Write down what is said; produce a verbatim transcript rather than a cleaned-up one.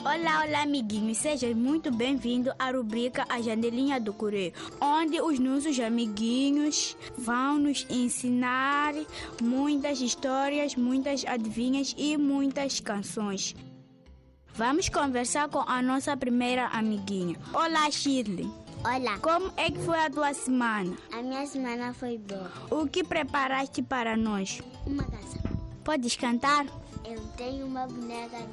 Olá, olá, amiguinhos. Sejam muito bem-vindos à rubrica A Janelinha do Correio, onde os nossos amiguinhos vão nos ensinar muitas histórias, muitas adivinhas e muitas canções. Vamos conversar com a nossa primeira amiguinha. Olá, Shirley. Olá. Como é que foi a tua semana? A minha semana foi boa. O que preparaste para nós? Uma casa. Podes cantar? Eu tenho uma boneca